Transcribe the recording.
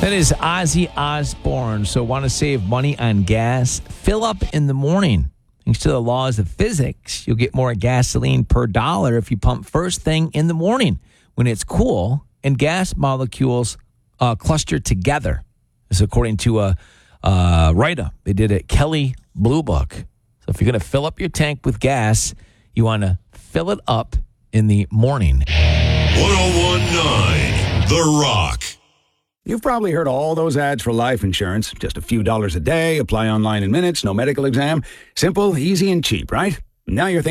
That is Ozzy Osbourne. So want to save money on gas? Fill up in the morning. Thanks to the laws of physics, you'll get more gasoline per dollar if you pump first thing in the morning when it's cool and gas molecules cluster together. This is according to a write-up they did at Kelley Blue Book. So if you're going to fill up your tank with gas, you want to fill it up in the morning. 101.9 The Rock. You've probably heard all those ads for life insurance. Just a few dollars a day, apply online in minutes, no medical exam. Simple, easy, and cheap, right? Now you're thinking,